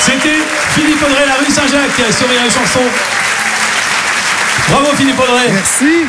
C'était Philippe Audrey, la rue Saint-Jacques, sur Rire et Chanson. Bravo Philippe Audrey. Merci.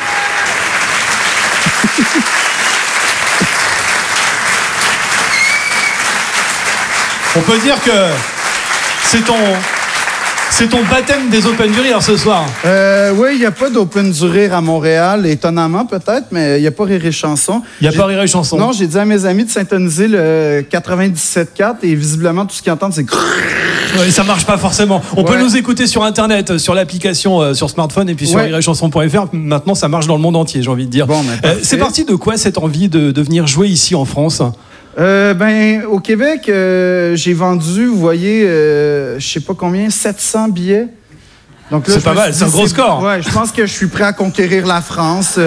On peut dire que c'est ton baptême des Open du Rire ce soir. Oui, il n'y a pas d'Open du Rire à Montréal, étonnamment peut-être, mais il n'y a pas Rire et Chanson. Il n'y a pas Rire et Chanson. Non, j'ai dit à mes amis de syntoniser le 97.4 et visiblement tout ce qu'ils entendent c'est... Oui, ça marche pas forcément. On peut nous écouter sur Internet, sur l'application sur smartphone et puis sur rireetchanson.fr. Maintenant, ça marche dans le monde entier, j'ai envie de dire. Bon, c'est parti de quoi cette envie de venir jouer ici en France? Au Québec, j'ai vendu, vous voyez, je sais pas combien, 700 billets. Donc là, c'est pas mal, c'est un gros score. Ouais, je pense que je suis prêt à conquérir la France.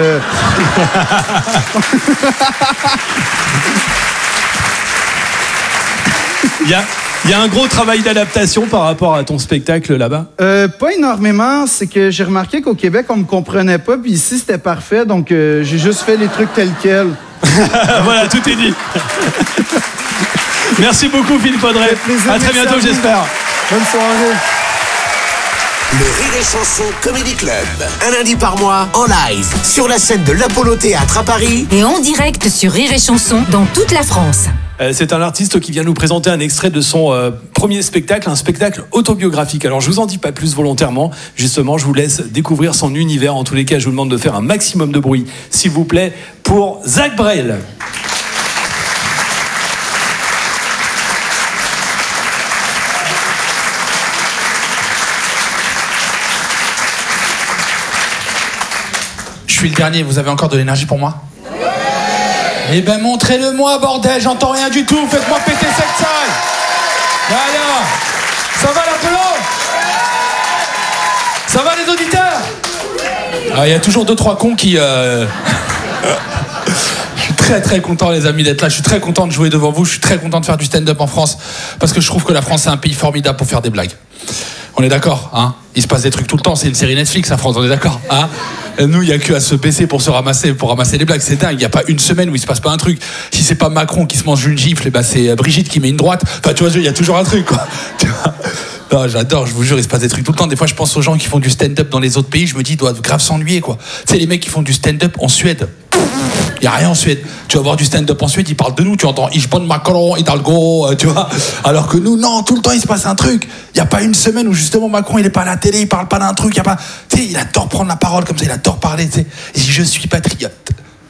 Il y a un gros travail d'adaptation par rapport à ton spectacle là-bas? Pas énormément. C'est que j'ai remarqué qu'au Québec, on me comprenait pas. Puis ici, c'était parfait. Donc, j'ai juste fait les trucs tels quels. Voilà, tout est dit. Merci beaucoup, Philippe Audrey. À très bientôt, j'espère. Bonne soirée. Le Rire et Chanson Comedy Club. Un lundi par mois, en live, sur la scène de l'Apollo Théâtre à Paris. Et en direct sur Rire et Chanson dans toute la France. C'est un artiste qui vient nous présenter un extrait de son premier spectacle, un spectacle autobiographique. Alors je vous en dis pas plus volontairement, justement je vous laisse découvrir son univers. En tous les cas, je vous demande de faire un maximum de bruit, s'il vous plaît, pour Zach Brel. Je suis le dernier, vous avez encore de l'énergie pour moi? Eh ben montrez-le-moi, bordel, j'entends rien du tout, faites-moi péter cette salle. Voilà. Ça va l'apéro? Ça va les auditeurs? Il y a toujours 2-3 cons qui... Je suis très très content les amis d'être là, je suis très content de jouer devant vous, je suis très content de faire du stand-up en France, parce que je trouve que la France c'est un pays formidable pour faire des blagues. On est d'accord, hein? Il se passe des trucs tout le temps, c'est une série Netflix, la France, on est d'accord, hein? Nous, il n'y a que à se baisser pour ramasser les blagues, c'est dingue. Il n'y a pas une semaine où il se passe pas un truc. Si c'est pas Macron qui se mange une gifle, c'est Brigitte qui met une droite. Enfin, tu vois, il y a toujours un truc, quoi. Non, j'adore, je vous jure, il se passe des trucs tout le temps. Des fois, je pense aux gens qui font du stand-up dans les autres pays, je me dis, ils doivent grave s'ennuyer, quoi. Tu sais, les mecs qui font du stand-up en Suède. Il n'y a rien en Suède. Tu vas voir du stand-up en Suède, ils parlent de nous, tu entends Ich bin Macron, Hidalgo, tu vois. Alors que nous, non, tout le temps, il se passe un truc. Il n'y a pas une semaine où justement Macron, il n'est pas à la télé, il parle pas d'un truc, il y a pas. Tu sais, il adore prendre la parole comme ça, il adore parler, tu sais. Il dit, je suis patriote.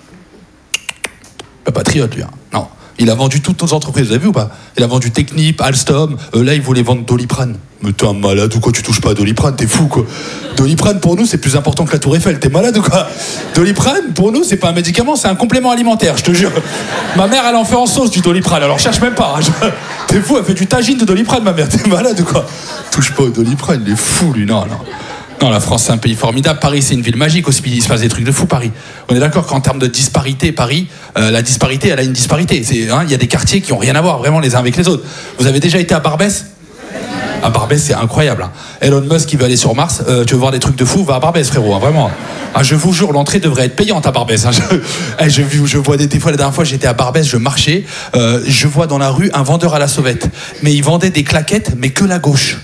Pas patriote, lui, hein. Non. Il a vendu toutes nos entreprises, vous avez vu ou pas? Il a vendu Technip, Alstom, là il voulait vendre Doliprane. Mais t'es un malade ou quoi? Tu touches pas à Doliprane, t'es fou quoi. Doliprane pour nous c'est plus important que la Tour Eiffel, t'es malade ou quoi? Doliprane pour nous c'est pas un médicament, c'est un complément alimentaire, je te jure. Ma mère elle en fait en sauce du Doliprane, alors cherche même pas. T'es fou, elle fait du tagine de Doliprane ma mère, t'es malade ou quoi? Touche pas au Doliprane, il est fou lui, non. Non, la France, c'est un pays formidable. Paris, c'est une ville magique aussi. Il se passe des trucs de fou, Paris. On est d'accord qu'en termes de disparité, Paris, la disparité, elle a une disparité. Il y a des quartiers qui n'ont rien à voir, vraiment, les uns avec les autres. Vous avez déjà été à Barbès? À Barbès, c'est incroyable. Hein. Elon Musk, qui veut aller sur Mars. Tu veux voir des trucs de fou? Va à Barbès, frérot, hein, vraiment. Ah, je vous jure, l'entrée devrait être payante à Barbès. Hein. Je vois des fois, la dernière fois, j'étais à Barbès, je marchais. Je vois dans la rue un vendeur à la sauvette. Mais il vendait des claquettes, mais que la gauche.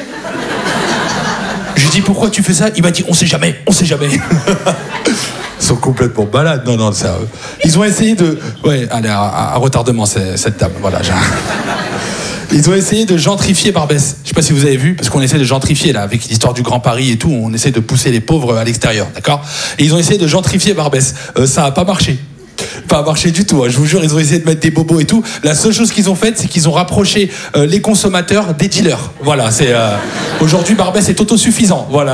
Je lui dis pourquoi tu fais ça? Il m'a dit on sait jamais. Ils sont complètement balades. Non, ça. Ils ont essayé de. Ouais, allez, à retardement cette dame. Voilà. Ils ont essayé de gentrifier Barbès. Je sais pas si vous avez vu, parce qu'on essaie de gentrifier là, avec l'histoire du Grand Paris et tout, on essaie de pousser les pauvres à l'extérieur, d'accord? Et ils ont essayé de gentrifier Barbès. Ça a pas marché. Pas marché du tout, hein. Je vous jure, ils ont essayé de mettre des bobos et tout. La seule chose qu'ils ont faite, c'est qu'ils ont rapproché les consommateurs des dealers. Voilà, c'est aujourd'hui Barbès est autosuffisant. Voilà.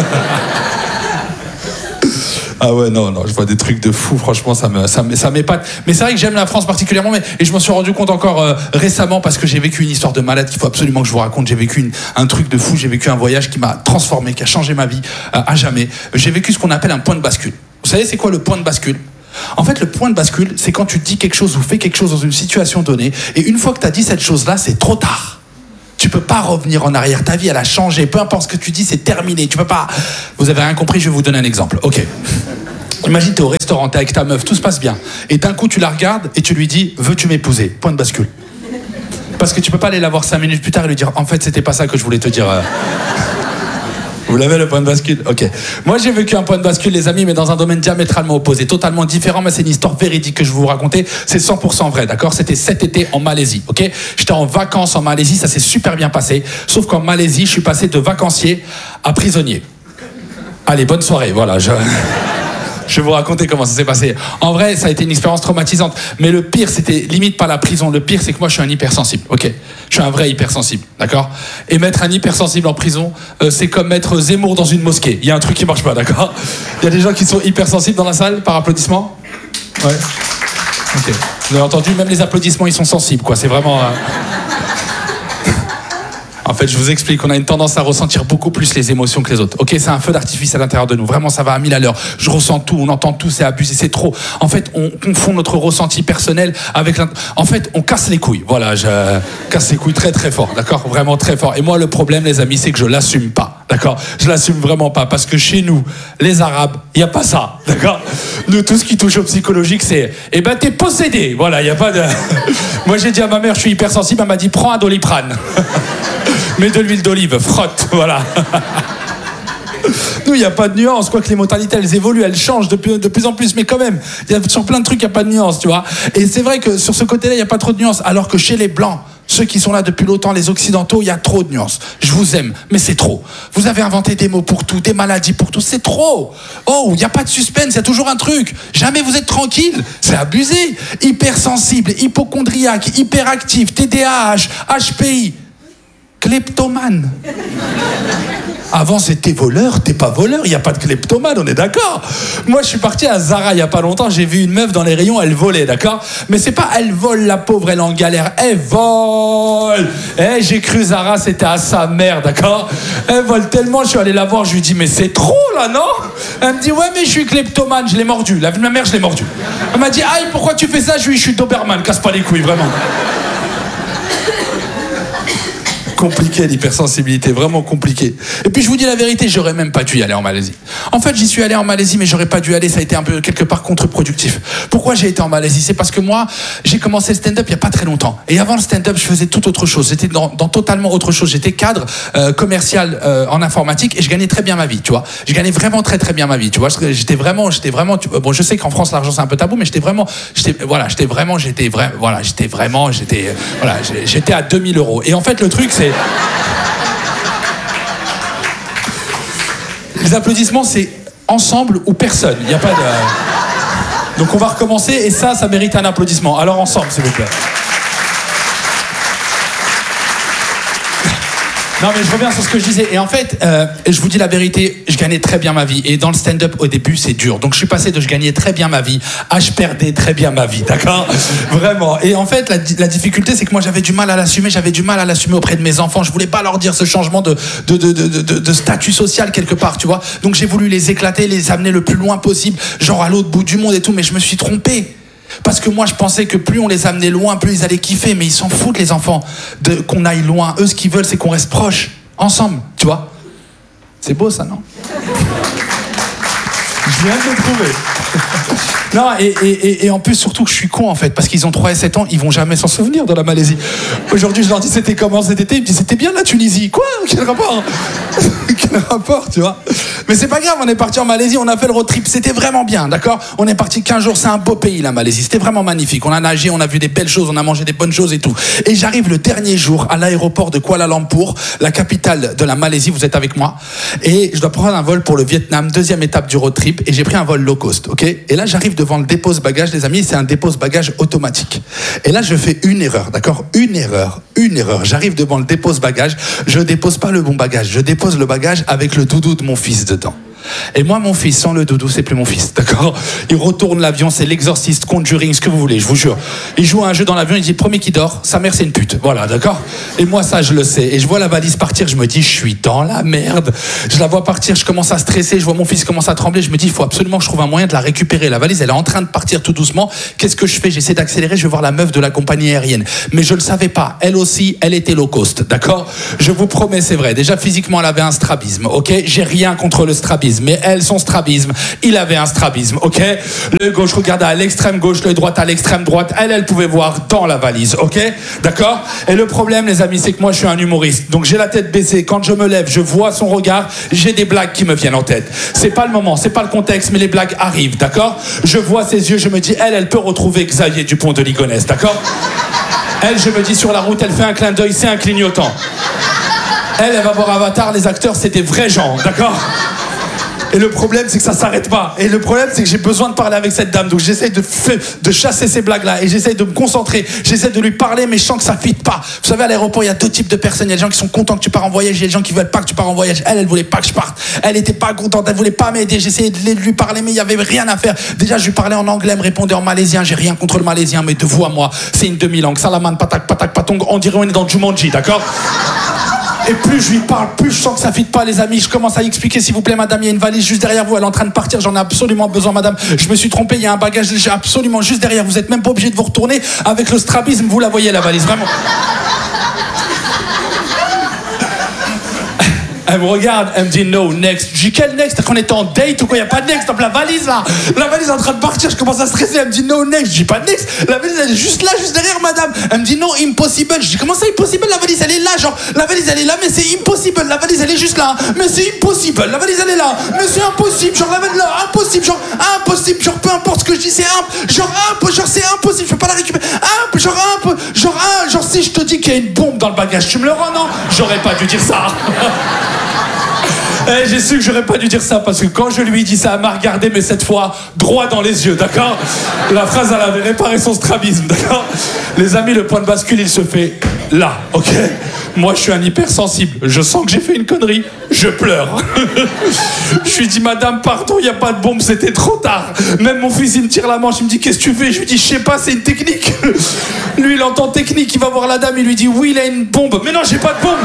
Ah ouais, non, je vois des trucs de fou, franchement, ça m'épate. Mais c'est vrai que j'aime la France particulièrement, et je m'en suis rendu compte encore récemment, parce que j'ai vécu une histoire de malade qu'il faut absolument que je vous raconte. J'ai vécu un truc de fou, j'ai vécu un voyage qui m'a transformé, qui a changé ma vie à jamais. J'ai vécu ce qu'on appelle un point de bascule. Vous savez, c'est quoi le point de bascule? En fait, le point de bascule, c'est quand tu dis quelque chose ou fais quelque chose dans une situation donnée, et une fois que tu as dit cette chose-là, c'est trop tard. Tu peux pas revenir en arrière, ta vie elle a changé, peu importe ce que tu dis, c'est terminé, tu peux pas... Vous avez rien compris, je vais vous donner un exemple. Ok. Imagine, t'es au restaurant, t'es avec ta meuf, tout se passe bien, et d'un coup tu la regardes et tu lui dis, veux-tu m'épouser? Point de bascule. Parce que tu peux pas aller la voir 5 minutes plus tard et lui dire en fait c'était pas ça que je voulais te dire. Vous l'avez le point de bascule? Ok. Moi j'ai vécu un point de bascule les amis, mais dans un domaine diamétralement opposé, totalement différent, mais c'est une histoire véridique que je vais vous raconter, c'est 100% vrai, d'accord? C'était cet été en Malaisie, ok? J'étais en vacances en Malaisie, ça s'est super bien passé, sauf qu'en Malaisie je suis passé de vacancier à prisonnier. Allez, bonne soirée, voilà, je vais vous raconter comment ça s'est passé. En vrai, ça a été une expérience traumatisante. Mais le pire, c'était limite pas la prison. Le pire, c'est que moi, je suis un hypersensible. Ok, je suis un vrai hypersensible, d'accord. Et mettre un hypersensible en prison, c'est comme mettre Zemmour dans une mosquée. Il y a un truc qui marche pas, d'accord. Il y a des gens qui sont hypersensibles dans la salle, par applaudissement. Ouais. Ok. Vous avez entendu, même les applaudissements, ils sont sensibles, quoi. C'est vraiment. En fait, je vous explique, on a une tendance à ressentir beaucoup plus les émotions que les autres. Ok, c'est un feu d'artifice à l'intérieur de nous. Vraiment, ça va à 1000 à l'heure. Je ressens tout, on entend tout, c'est abusé, c'est trop. En fait, on confond notre ressenti personnel avec... En fait, on casse les couilles. Voilà, je casse les couilles très très fort, d'accord? Vraiment très fort. Et moi, le problème, les amis, c'est que je l'assume pas, d'accord? Je l'assume vraiment pas, parce que chez nous, les Arabes, il n'y a pas ça, d'accord? Nous, tout ce qui touche au psychologique, c'est... Eh ben, t'es possédé. Voilà, il n'y a pas de... Moi, j'ai dit à ma mère, je suis hypersensible, elle m'a dit, prends un Doliprane. Mets de l'huile d'olive, frotte, voilà. Nous, il n'y a pas de nuance, quoique les mentalités, elles évoluent, elles changent de plus en plus, mais quand même, sur plein de trucs, il n'y a pas de nuance, tu vois. Et c'est vrai que sur ce côté-là, il n'y a pas trop de nuance, alors que chez les Blancs, ceux qui sont là depuis longtemps, les Occidentaux, il y a trop de nuances. Je vous aime, mais c'est trop. Vous avez inventé des mots pour tout, des maladies pour tout, c'est trop. Oh, il n'y a pas de suspense, il y a toujours un truc. Jamais vous êtes tranquille, c'est abusé. Hypersensible, hypochondriaque, hyperactif, TDAH, HPI. Kleptomane. Avant c'était voleur, t'es pas voleur, il n'y a pas de kleptomane, on est d'accord. Moi je suis parti à Zara il n'y a pas longtemps, j'ai vu une meuf dans les rayons, elle volait, d'accord. Mais c'est pas elle vole, la pauvre, elle est en galère, elle vole. J'ai cru Zara c'était à sa mère, d'accord. Elle vole tellement, je suis allé la voir, je lui dis mais c'est trop là, non? Elle me dit ouais mais je suis kleptomane, je l'ai mordu, la vie de ma mère je l'ai mordu. Elle m'a dit aïe pourquoi tu fais ça? Je lui dis je suis Doberman, casse pas les couilles, vraiment. Compliqué l'hypersensibilité, vraiment compliqué. Et puis je vous dis la vérité, j'aurais même pas dû y aller en Malaisie. En fait, j'y suis allé en Malaisie, mais j'aurais pas dû aller, ça a été un peu quelque part contre-productif. Pourquoi j'ai été en Malaisie? C'est parce que moi, j'ai commencé le stand-up il y a pas très longtemps. Et avant le stand-up, je faisais tout autre chose. J'étais dans totalement autre chose. J'étais cadre commercial en informatique et je gagnais très bien ma vie, tu vois. Je gagnais vraiment très très bien ma vie, tu vois. J'étais vraiment. Bon, je sais qu'en France l'argent c'est un peu tabou, mais j'étais à 2000 €. Et en fait, le truc c'est les applaudissements, c'est ensemble ou personne. Il n'y a pas de... Donc on va recommencer et ça mérite un applaudissement. Alors ensemble, s'il vous plaît. Non mais je reviens sur ce que je disais. Et en fait, je vous dis la vérité, je gagnais très bien ma vie. Et dans le stand-up, au début, c'est dur. Donc je suis passé de je gagnais très bien ma vie à je perdais très bien ma vie, d'accord? Vraiment. Et en fait, la difficulté, c'est que moi, j'avais du mal à l'assumer. J'avais du mal à l'assumer auprès de mes enfants. Je voulais pas leur dire ce changement de statut social quelque part, tu vois. Donc j'ai voulu les éclater, les amener le plus loin possible, genre à l'autre bout du monde et tout. Mais je me suis trompé. Parce que moi je pensais que plus on les amenait loin, plus ils allaient kiffer, mais ils s'en foutent les enfants qu'on aille loin. Eux ce qu'ils veulent c'est qu'on reste proches, ensemble, tu vois. C'est beau ça, non? Je viens de le trouver. Non, et en plus, surtout que je suis con en fait, parce qu'ils ont 3 et 7 ans, ils vont jamais s'en souvenir de la Malaisie. Aujourd'hui, je leur dis c'était comment cet été, ils me disent c'était bien la Tunisie. Quoi? Quel rapport? Quel rapport, tu vois? Mais c'est pas grave, on est parti en Malaisie, on a fait le road trip, c'était vraiment bien, d'accord? On est parti 15 jours, c'est un beau pays la Malaisie, c'était vraiment magnifique. On a nagé, on a vu des belles choses, on a mangé des bonnes choses et tout. Et j'arrive le dernier jour à l'aéroport de Kuala Lumpur, la capitale de la Malaisie, vous êtes avec moi? Et je dois prendre un vol pour le Vietnam, 2e étape du road trip, et j'ai pris un vol low cost, ok? Et là, j'arrive devant le dépose-bagages, les amis, c'est un dépose-bagages automatique. Et là, je fais une erreur, d'accord? Une erreur. J'arrive devant le dépose-bagages, je dépose pas le bon bagage, je dépose le bagage avec le doudou de mon fils dedans. Et moi, mon fils, sans le doudou, c'est plus mon fils, d'accord? Il retourne l'avion, c'est l'exorciste, Conjuring, ce que vous voulez, je vous jure. Il joue à un jeu dans l'avion, il dit, premier qui dort, sa mère c'est une pute, voilà, d'accord? Et moi, ça, je le sais. Et je vois la valise partir, je me dis, je suis dans la merde. Je la vois partir, je commence à stresser, je vois mon fils commencer à trembler, je me dis, il faut absolument que je trouve un moyen de la récupérer. La valise, elle est en train de partir tout doucement. Qu'est-ce que je fais? J'essaie d'accélérer, je vais voir la meuf de la compagnie aérienne. Mais je le savais pas, elle aussi, elle était low cost, d'accord? Je vous promets, c'est vrai. Déjà, physiquement, elle avait un strabisme, ok? J'ai rien contre le strabisme. strabisme. Mais elle, son strabisme, il avait un strabisme, ok? L'œil gauche regardait à l'extrême gauche, l'œil droit à l'extrême droite. Elle pouvait voir dans la valise, ok? D'accord? Et le problème, les amis, c'est que moi, je suis un humoriste. Donc j'ai la tête baissée. Quand je me lève, je vois son regard, j'ai des blagues qui me viennent en tête. C'est pas le moment, c'est pas le contexte, mais les blagues arrivent, d'accord? Je vois ses yeux, je me dis, elle peut retrouver Xavier Dupont de Ligonnès, d'accord? Elle, je me dis, sur la route, elle fait un clin d'œil, c'est un clignotant. Elle va voir Avatar, les acteurs, c'est des vrais gens, d'accord? Et le problème, c'est que ça s'arrête pas. Et le problème, c'est que j'ai besoin de parler avec cette dame. Donc j'essaie de chasser ces blagues-là. Et j'essaie de me concentrer. J'essaie de lui parler, mais je sens que ça fit pas. Vous savez, à l'aéroport, il y a deux types de personnes. Il y a des gens qui sont contents que tu pars en voyage. Il y a des gens qui veulent pas que tu pars en voyage. Elle voulait pas que je parte. Elle était pas contente. Elle voulait pas m'aider. J'essayais de lui parler, mais il y avait rien à faire. Déjà, je lui parlais en anglais. Elle me répondait en malaisien. J'ai rien contre le malaisien, mais de vous à moi, c'est une demi-langue. Salaman, patak, patak, patong. On dirait on est dans Jumanji, d'accord? Et plus je lui parle, plus je sens que ça fit pas, les amis. Je commence à lui expliquer, s'il vous plaît, madame, il y a une valise juste derrière vous, elle est en train de partir, j'en ai absolument besoin, madame. Je me suis trompé, il y a un bagage léger absolument juste derrière. Vous êtes même pas obligé de vous retourner. Avec le strabisme, vous la voyez, la valise, vraiment. Elle me regarde, elle me dit no, next. Je dis quel next? Qu'on était en date ou quoi? Il n'y a pas de next, la valise là. La valise est en train de partir, je commence à stresser. Elle me dit no, next. Je dis pas de next. La valise elle est juste là, juste derrière madame. Elle me dit no, impossible. Je dis comment ça impossible? La valise elle est là, genre la valise elle est là, mais c'est impossible. La valise elle est juste là, mais c'est impossible. La valise elle est là, mais c'est impossible. Genre la valise là, impossible. Genre impossible. Genre peu importe ce que je dis, c'est genre c'est impossible. Je peux pas la récupérer. Genre si je te dis qu'il y a une bombe dans le bagage, tu me le rends, non? J'aurais pas dû dire ça. J'ai su que j'aurais pas dû dire ça parce que quand je lui ai dit ça, elle m'a regardé, mais cette fois droit dans les yeux, d'accord? La phrase, elle avait réparé son strabisme, d'accord? Les amis, le point de bascule, il se fait là, ok? Moi, je suis un hypersensible. Je sens que j'ai fait une connerie. Je pleure. Je lui dis, madame, pardon, il n'y a pas de bombe, c'était trop tard. Même mon fils, il me tire la manche, il me dit, qu'est-ce que tu fais? Je lui dis, je sais pas, c'est une technique. Lui, il entend technique, il va voir la dame, il lui dit, oui, il a une bombe. Mais non, j'ai pas de bombe.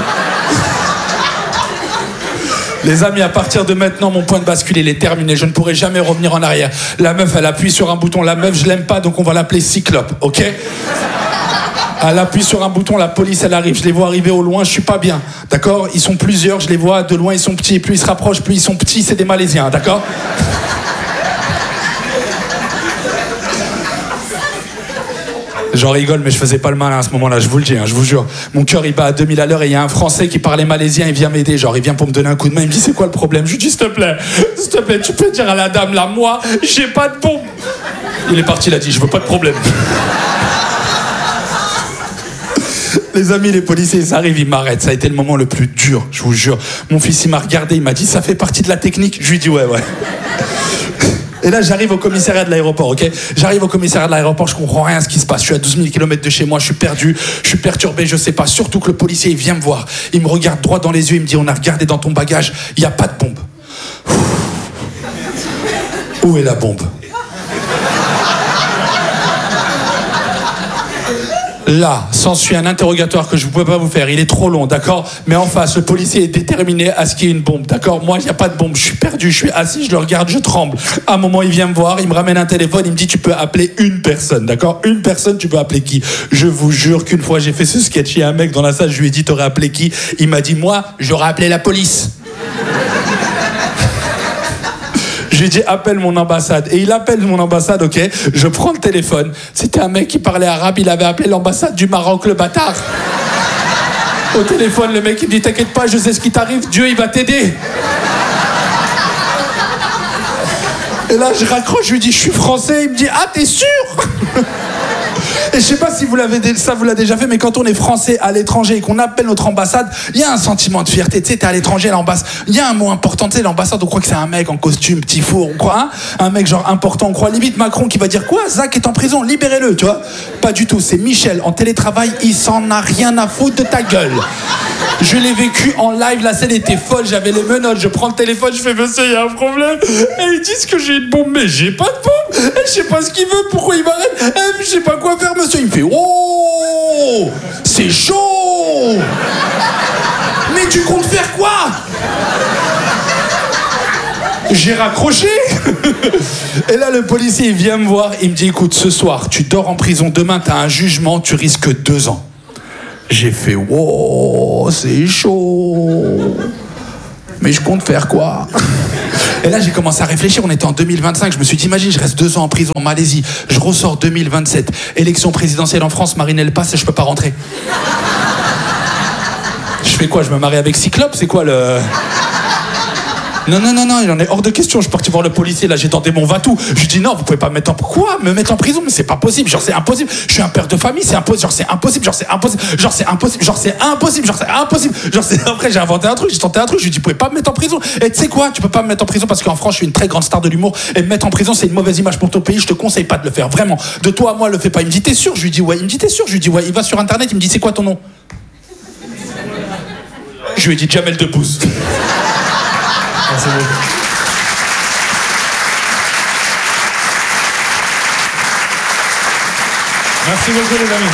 Les amis, à partir de maintenant, mon point de bascule, il est terminé. Je ne pourrai jamais revenir en arrière. La meuf, elle appuie sur un bouton. La meuf, je l'aime pas, donc on va l'appeler Cyclope, ok? Elle appuie sur un bouton, la police, elle arrive. Je les vois arriver au loin, je suis pas bien, d'accord? Ils sont plusieurs, je les vois de loin, ils sont petits. Plus ils se rapprochent, plus ils sont petits, c'est des Malaisiens, d'accord? J'en rigole, mais je faisais pas le malin à ce moment-là, je vous le dis, je vous jure. Mon cœur, il bat à 2000 à l'heure et il y a un Français qui parlait malaisien, il vient m'aider, genre il vient pour me donner un coup de main, il me dit c'est quoi le problème? Je lui dis s'il te plaît, tu peux dire à la dame là, moi, j'ai pas de bombe. Il est parti, il a dit je veux pas de problème. Les amis, les policiers, ils arrivent, ils m'arrêtent. Ça a été le moment le plus dur, je vous jure. Mon fils, il m'a regardé, il m'a dit ça fait partie de la technique. Je lui dis ouais. Et là, j'arrive au commissariat de l'aéroport, ok? J'arrive au commissariat de l'aéroport, je comprends rien à ce qui se passe. Je suis à 12 000 km de chez moi, je suis perdu, je suis perturbé, je sais pas. Surtout que le policier, il vient me voir. Il me regarde droit dans les yeux, il me dit, on a regardé dans ton bagage, il n'y a pas de bombe. Où est la bombe? Là, s'ensuit un interrogatoire que je ne pouvais pas vous faire. Il est trop long, d'accord? Mais en face, le policier est déterminé à ce qu'il y ait une bombe, d'accord? Moi, il n'y a pas de bombe. Je suis perdu, je suis assis, je le regarde, je tremble. À un moment, il vient me voir, il me ramène un téléphone, il me dit, tu peux appeler une personne, d'accord? Une personne, tu peux appeler qui? Je vous jure qu'une fois, j'ai fait ce sketch. Il y a un mec dans la salle, je lui ai dit, t'aurais appelé qui? Il m'a dit, moi, j'aurais appelé la police. Je lui ai dit, appelle mon ambassade. Et il appelle mon ambassade, ok? Je prends le téléphone. C'était un mec qui parlait arabe, il avait appelé l'ambassade du Maroc, le bâtard. Au téléphone, le mec, il me dit, t'inquiète pas, je sais ce qui t'arrive, Dieu, il va t'aider. Et là, je raccroche, je lui dis, je suis français. Il me dit, ah, t'es sûr? Et je sais pas si vous l'avez déjà fait, mais quand on est français à l'étranger et qu'on appelle notre ambassade, il y a un sentiment de fierté. Tu sais, t'es à l'étranger, l'ambassade. Il y a un mot important, tu sais, l'ambassade, on croit que c'est un mec en costume, petit four, on croit, hein, un mec genre important, on croit limite Macron qui va dire quoi? Zach est en prison, libérez-le, tu vois? Pas du tout, c'est Michel en télétravail, il s'en a rien à foutre de ta gueule. Je l'ai vécu en live, la scène était folle, j'avais les menottes, je prends le téléphone, je fais monsieur, il y a un problème. Et ils disent que j'ai une bombe, mais j'ai pas de bombe. Et je sais pas ce qu'il veut, pourquoi il m'arrête. Et je sais pas quoi faire, monsieur. Il me fait oh, c'est chaud. Mais tu comptes faire quoi? J'ai raccroché. Et là, le policier, il vient me voir, il me dit écoute, ce soir, tu dors en prison, demain, t'as un jugement, tu risques 2 ans. J'ai fait wow, c'est chaud. Mais je compte faire quoi? Et là, j'ai commencé à réfléchir. On était en 2025. Je me suis dit, imagine, je reste 2 ans en prison en Malaisie. Je ressors 2027. Élection présidentielle en France. Marine, elle passe et je peux pas rentrer. Je fais quoi? Je me marie avec Cyclope? C'est quoi le... Non, il en est hors de question. Je suis parti voir le policier, là, j'ai tenté mon va-tout. Je lui dis non, vous pouvez pas me mettre en... Quoi? Me mettre en prison? Mais c'est pas possible, genre c'est impossible. Je suis un père de famille, c'est impossible. Genre c'est impossible, genre c'est impossible. Genre c'est impossible, genre c'est impossible, genre c'est impossible. Genre c'est... Après j'ai inventé un truc, j'ai tenté un truc, je lui dis, vous pouvez pas me mettre en prison. Et tu sais quoi? Tu peux pas me mettre en prison parce qu'en France, je suis une très grande star de l'humour. Et me mettre en prison, c'est une mauvaise image pour ton pays. Je te conseille pas de le faire, vraiment. De toi à moi, le fais pas. Il me dit, t'es sûr? Je lui dis, ouais. Il me dit, t'es sûr? Je lui dis, ouais. Il va sur internet, il me dit, c'est quoi ton nom? Je lui ai dit, Jamel Debbouze. C'est beau. Merci beaucoup les amis.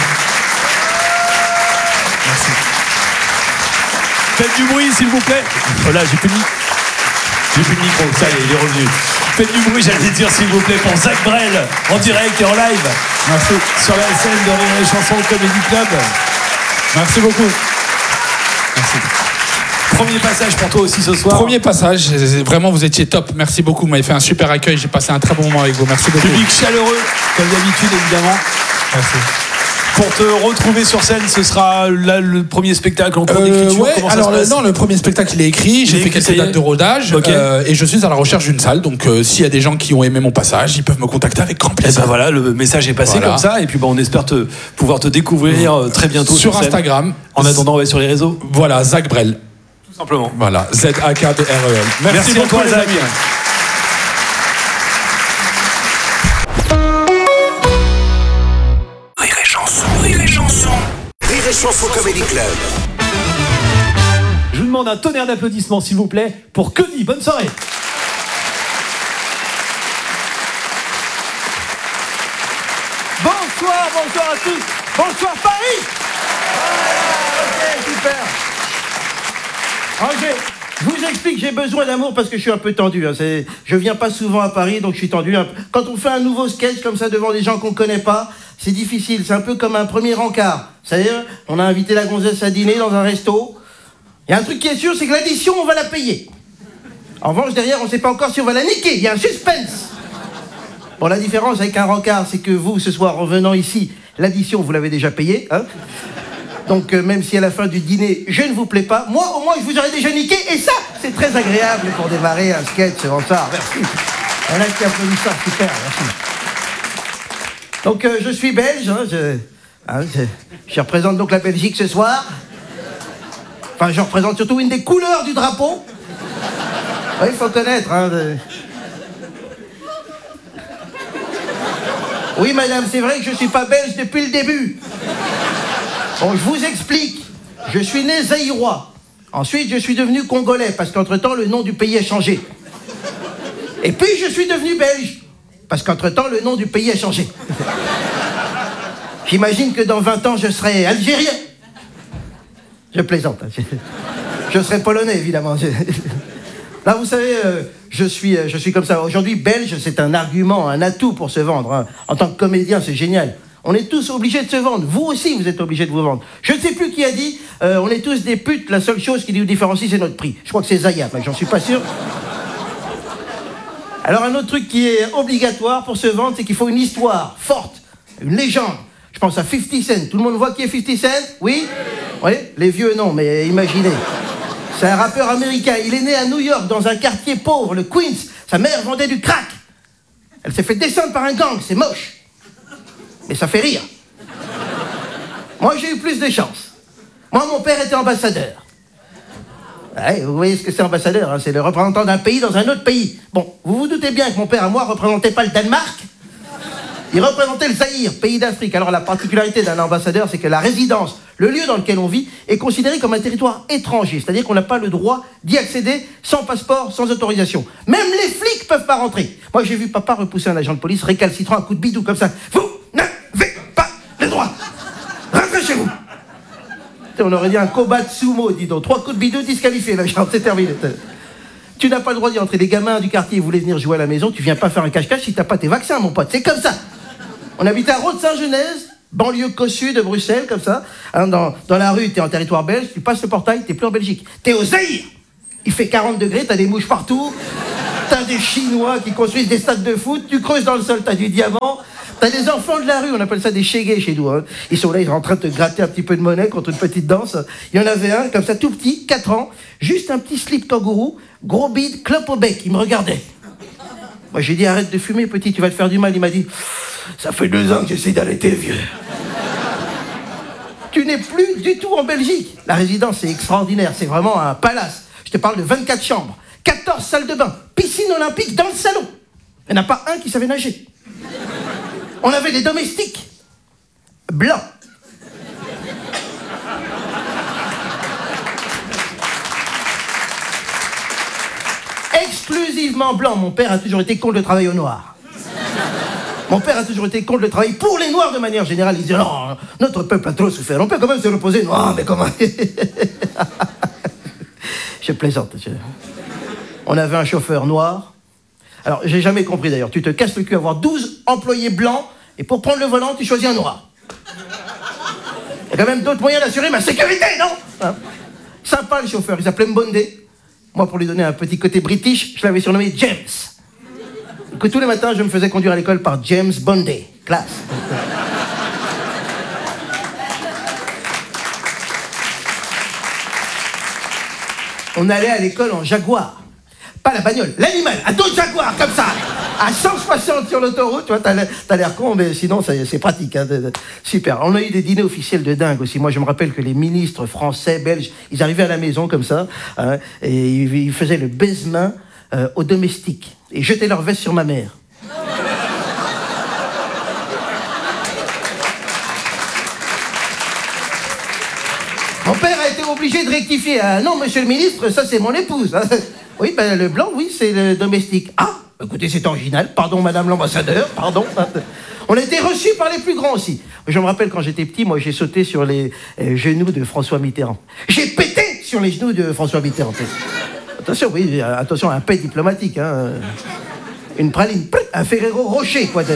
Merci. Faites du bruit s'il vous plaît. Oh là, j'ai plus de micro, ça y est, il est revenu. Faites du bruit, j'allais dire s'il vous plaît, pour Zach Brel, en direct et en live. Merci. Sur la scène de Rire et Chanson Comedy Club. Merci beaucoup. Merci. Premier passage pour toi aussi ce soir. Premier passage, vraiment vous étiez top, merci beaucoup, vous m'avez fait un super accueil, j'ai passé un très bon moment avec vous, merci beaucoup. Public chaleureux, comme d'habitude évidemment. Merci. Pour te retrouver sur scène, ce sera là le premier spectacle en cours d'écriture. Ouais, comment alors ça se passe? Non, le premier spectacle il est écrit, j'ai fait quelques dates de rodage, et je suis à la recherche d'une salle, donc s'il y a des gens qui ont aimé mon passage, ils peuvent me contacter avec grand plaisir. Et ben voilà, le message est passé comme ça, et puis on espère pouvoir te découvrir très bientôt sur Instagram. En attendant, on va sur les réseaux. Voilà, Zach Brel. Tout simplement. Voilà, Z-A-K-B-R-E-L. Merci beaucoup, Zach. Rire et chanson, rire et chanson. Rire et chanson Comedy Club. Je vous demande un tonnerre d'applaudissements, s'il vous plaît, pour Cody. Bonne soirée. Bonsoir à tous. Bonsoir Paris. Ok, super. Ok, je vous explique, j'ai besoin d'amour parce que je suis un peu tendu. Hein. Je viens pas souvent à Paris, donc je suis tendu. Quand on fait un nouveau sketch comme ça devant des gens qu'on connaît pas, c'est difficile. C'est un peu comme un premier encart. C'est-à-dire, on a invité la gonzesse à dîner dans un resto. Il y a un truc qui est sûr, c'est que l'addition, on va la payer. En revanche, derrière, on sait pas encore si on va la niquer. Il y a un suspense. Bon, la différence avec un rencard, c'est que vous, ce soir, en venant ici, l'addition, vous l'avez déjà payée, hein. Donc, même si à la fin du dîner, je ne vous plais pas, moi, au moins, je vous aurais déjà niqué, et ça, c'est très agréable pour démarrer un sketch en retard. Merci. Il y en a qui applaudissent ça, super, merci. Donc, je suis belge, je représente donc la Belgique ce soir. Enfin, je représente surtout une des couleurs du drapeau. Oui, il faut connaître, hein. Oui, madame, c'est vrai que je suis pas belge depuis le début. Bon, je vous explique. Je suis né zaïrois. Ensuite, je suis devenu congolais, parce qu'entre-temps, le nom du pays a changé. Et puis, je suis devenu belge, parce qu'entre-temps, le nom du pays a changé. J'imagine que dans 20 ans, je serai algérien. Je plaisante. Je serai polonais, évidemment. Là, vous savez, je suis comme ça. Aujourd'hui, belge, c'est un argument, un atout pour se vendre. Hein. En tant que comédien, c'est génial. On est tous obligés de se vendre. Vous aussi, vous êtes obligés de vous vendre. Je ne sais plus qui a dit, on est tous des putes, la seule chose qui nous différencie, c'est notre prix. Je crois que c'est Zaya, mais j'en suis pas sûr. Alors, un autre truc qui est obligatoire pour se vendre, c'est qu'il faut une histoire forte, une légende. Je pense à 50 Cent. Tout le monde voit qui est 50 Cent? Oui? Oui? Les vieux, non, mais imaginez. C'est un rappeur américain. Il est né à New York, dans un quartier pauvre, le Queens. Sa mère vendait du crack. Elle s'est fait descendre par un gang, c'est moche. Mais ça fait rire. Moi, j'ai eu plus de chance. Moi, mon père était ambassadeur. Ouais, vous voyez ce que c'est ambassadeur, hein, c'est le représentant d'un pays dans un autre pays. Bon, vous vous doutez bien que mon père à moi représentait pas le Danemark. Il représentait le Zaïre, pays d'Afrique. Alors la particularité d'un ambassadeur, c'est que la résidence, le lieu dans lequel on vit, est considéré comme un territoire étranger. C'est-à-dire qu'on n'a pas le droit d'y accéder sans passeport, sans autorisation. Même les flics peuvent pas rentrer. Moi, j'ai vu papa repousser un agent de police récalcitrant un coup de bidou comme ça. Vous n'avez pas le droit. Rentrez chez vous. On aurait dit un combat de sumo, dis donc. 3 coups de bidou disqualifiés, l'agent, c'est terminé. Tu n'as pas le droit d'y entrer. Les gamins du quartier voulaient venir jouer à la maison. Tu viens pas faire un cache-cache si t'as pas tes vaccins, mon pote. C'est comme ça. On habitait à Rode-Saint-Genèse, banlieue cossue de Bruxelles, comme ça. Hein, dans la rue, t'es en territoire belge, tu passes le portail, t'es plus en Belgique. T'es au Zaïre. Il fait 40 degrés, t'as des mouches partout. T'as des Chinois qui construisent des stades de foot, tu creuses dans le sol, t'as du diamant. T'as des enfants de la rue, on appelle ça des chégués chez nous. Hein. Ils sont là, ils sont en train de te gratter un petit peu de monnaie contre une petite danse. Il y en avait un, comme ça, tout petit, 4 ans, juste un petit slip kangourou, gros bide, clope au bec, il me regardait. Moi j'ai dit, arrête de fumer petit, tu vas te faire du mal. Il m'a dit, ça fait 2 ans que j'essaie d'arrêter vieux. Tu n'es plus du tout en Belgique. La résidence est extraordinaire, c'est vraiment un palace. Je te parle de 24 chambres, 14 salles de bain, piscine olympique dans le salon. Il n'y en a pas un qui savait nager. On avait des domestiques blancs. Exclusivement blancs. Mon père a toujours été contre le travail au noir. Mon père a toujours été contre le travail pour les noirs de manière générale. Il disait non, notre peuple a trop souffert. On peut quand même se reposer. Non, mais comment? Je plaisante. On avait un chauffeur noir. Alors, j'ai jamais compris d'ailleurs. Tu te casses le cul à avoir 12 employés blancs et pour prendre le volant, tu choisis un noir. Il y a quand même d'autres moyens d'assurer ma sécurité, non? Hein? Sympa le chauffeur, il s'appelait Mbondé. Moi, pour lui donner un petit côté british, je l'avais surnommé James. Que tous les matins, je me faisais conduire à l'école par James Bondé. Classe. On allait à l'école en Jaguar. Pas la bagnole, l'animal, à dos de Jaguar, comme ça. À 160 sur l'autoroute, tu vois, t'as l'air con, mais sinon, c'est pratique. Hein, super. On a eu des dîners officiels de dingue aussi. Moi, je me rappelle que les ministres français, belges, ils arrivaient à la maison comme ça, hein, et ils faisaient le baise-main aux domestiques, et jetaient leur veste sur ma mère. Mon père a été obligé de rectifier. Non, monsieur le ministre, ça c'est mon épouse. Hein. Oui, ben le blanc, oui, c'est le domestique. Ah, écoutez, c'est original. Pardon, madame l'ambassadeur, pardon. On a été reçus par les plus grands aussi. Je me rappelle quand j'étais petit, moi j'ai sauté sur les genoux de François Mitterrand. J'ai pété sur les genoux de François Mitterrand. Attention, oui, attention, un pet diplomatique. Hein. Une praline, un Ferrero Rocher, quoi.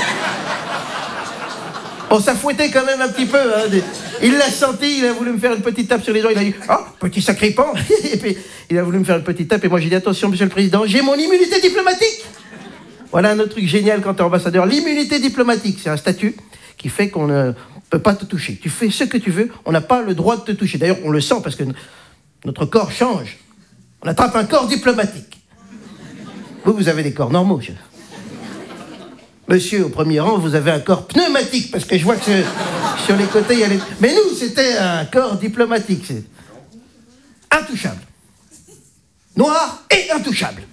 Bon, ça fouettait quand même un petit peu. Hein. Il l'a senti, il a voulu me faire une petite tape sur les doigts. Il a dit, ah, petit sacripant. Et puis, il a voulu me faire une petite tape. Et moi, j'ai dit, attention, monsieur le président, j'ai mon immunité diplomatique. Voilà un autre truc génial quand t'es ambassadeur. L'immunité diplomatique, c'est un statut qui fait qu'on ne peut pas te toucher. Tu fais ce que tu veux, on n'a pas le droit de te toucher. D'ailleurs, on le sent parce que notre corps change. On attrape un corps diplomatique. Vous avez des corps normaux, monsieur. Monsieur, au premier rang, vous avez un corps pneumatique, parce que je vois que sur les côtés, il y a les... Mais nous, c'était un corps diplomatique. C'est intouchable. Noir et intouchable.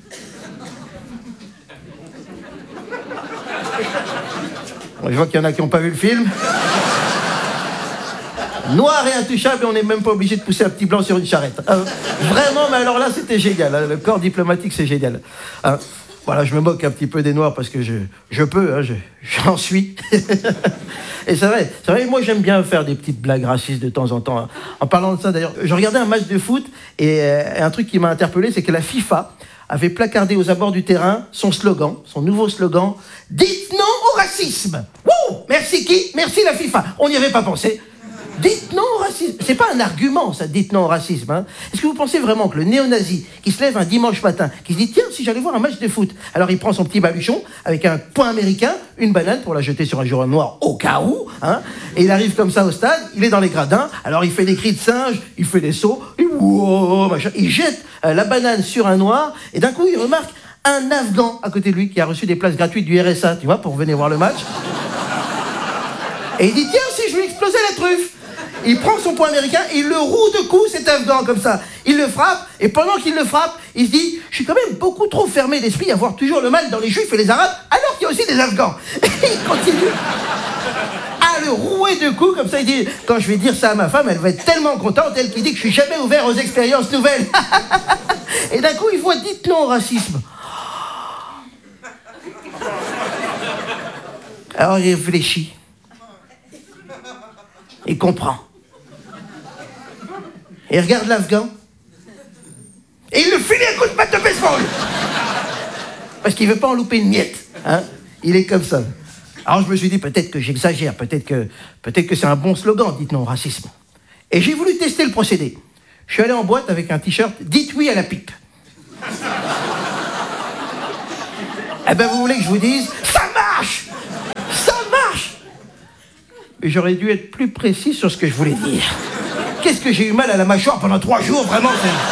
Bon, je vois qu'il y en a qui n'ont pas vu le film. Noir et intouchable, et on n'est même pas obligé de pousser un petit blanc sur une charrette. Vraiment, mais alors là, c'était génial. Hein. Le corps diplomatique, c'est génial. Hein. Voilà, je me moque un petit peu des Noirs parce que je peux, hein, j'en suis. Et c'est vrai, moi j'aime bien faire des petites blagues racistes de temps en temps. Hein. En parlant de ça d'ailleurs, je regardais un match de foot et un truc qui m'a interpellé, c'est que la FIFA avait placardé aux abords du terrain son slogan, son nouveau slogan, « Dites non au racisme !» Wouh! Merci qui? Merci la FIFA. On n'y avait pas pensé. Dites non au racisme. C'est pas un argument, ça, dites non au racisme. Hein. Est-ce que vous pensez vraiment que le néo-nazi qui se lève un dimanche matin, qui se dit, tiens, si j'allais voir un match de foot, alors il prend son petit baluchon avec un poing américain, une banane pour la jeter sur un joueur noir au cas où, hein, et il arrive comme ça au stade, il est dans les gradins, alors il fait des cris de singe, il fait des sauts, il jette la banane sur un noir, et d'un coup il remarque un Afghan à côté de lui qui a reçu des places gratuites du RSA, tu vois, pour venir voir le match. Et il dit, tiens, si je lui explosais la truffe. Il prend son poing américain, il le roue de coups, cet Afghan, comme ça. Il le frappe, et pendant qu'il le frappe, il se dit, je suis quand même beaucoup trop fermé d'esprit à voir toujours le mal dans les Juifs et les Arabes, alors qu'il y a aussi des Afghans. Et il continue à le rouer de coups, comme ça, il dit, quand je vais dire ça à ma femme, elle va être tellement contente, elle qui dit que je suis jamais ouvert aux expériences nouvelles. Et d'un coup, il voit, dites non au racisme. Alors il réfléchit. Il comprend. Et il regarde l'Afghan. Et il le finit un coup de batte de baseball. Parce qu'il ne veut pas en louper une miette. Hein. Il est comme ça. Alors je me suis dit, peut-être que j'exagère, peut-être que c'est un bon slogan, dites non au racisme. Et j'ai voulu tester le procédé. Je suis allé en boîte avec un t-shirt, dites oui à la pipe. Eh ben, vous voulez que je vous dise, ça marche! Ça marche! Mais j'aurais dû être plus précis sur ce que je voulais dire. Qu'est-ce que j'ai eu mal à la mâchoire pendant 3 jours, vraiment,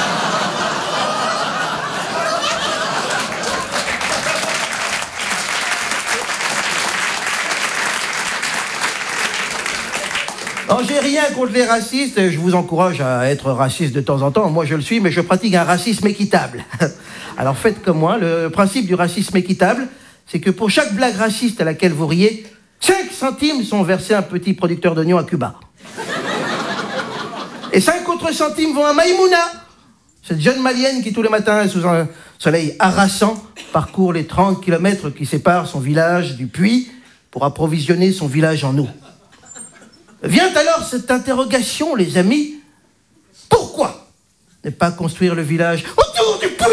Alors, j'ai rien contre les racistes, je vous encourage à être raciste de temps en temps. Moi, je le suis, mais je pratique un racisme équitable. Alors, faites comme moi. Le principe du racisme équitable, c'est que pour chaque blague raciste à laquelle vous riez, 5 centimes sont versés à un petit producteur d'oignons à Cuba. Et 5 autres centimes vont à Maïmouna, cette jeune malienne qui, tous les matins, sous un soleil harassant, parcourt les 30 kilomètres qui séparent son village du puits pour approvisionner son village en eau. Vient alors cette interrogation, les amis. Pourquoi ne pas construire le village autour du puits ?